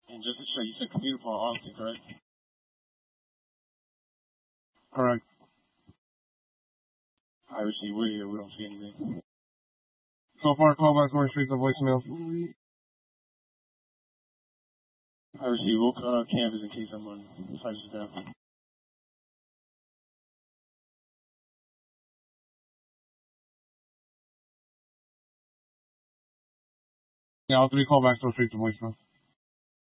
And just to check, you said computer Paul Austin, correct? Correct. I received Whittier. We don't see anything. So far, callbacks going straight to voicemail. I received Canvas in case I'm on site staff. Yeah, all 3 callbacks go straight to voicemail.